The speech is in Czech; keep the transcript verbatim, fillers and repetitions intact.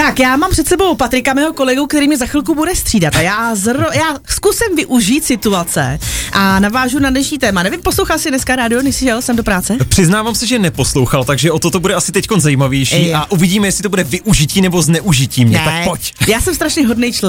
Tak, já mám před sebou Patrika, mého kolegu, který mě za chvilku bude střídat a já, zro, já zkusím využít situace a navážu na dnešní téma. Nevím, poslouchal jsi dneska rádio, než jsi jel sem do práce? Přiznávám se, že neposlouchal, takže o to to bude asi teďkon zajímavější Je. a uvidíme, jestli to bude využití nebo zneužití mě, Ne, tak pojď. Já jsem strašně hodnej člověk.